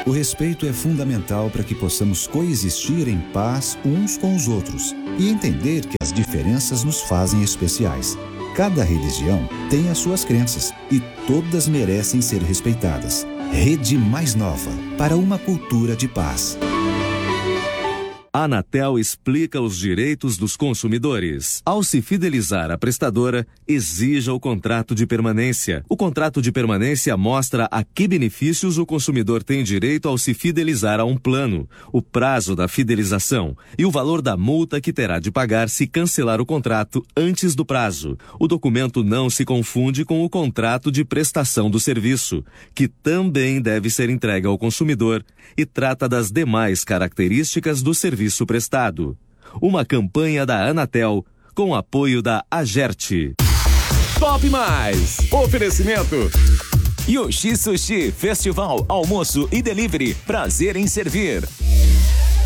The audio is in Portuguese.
O respeito é fundamental para que possamos coexistir em paz uns com os outros e entender que as diferenças nos fazem especiais. Cada religião tem as suas crenças e todas merecem ser respeitadas. Rede Mais Nova, para uma cultura de paz. A Anatel explica os direitos dos consumidores. Ao se fidelizar à prestadora, exija o contrato de permanência. O contrato de permanência mostra a que benefícios o consumidor tem direito ao se fidelizar a um plano, o prazo da fidelização e o valor da multa que terá de pagar se cancelar o contrato antes do prazo. O documento não se confunde com o contrato de prestação do serviço, que também deve ser entregue ao consumidor e trata das demais características do serviço prestado. Uma campanha da Anatel com apoio da Agerte. Top Mais. Oferecimento Yoshi Sushi, Festival, Almoço e Delivery. Prazer em servir.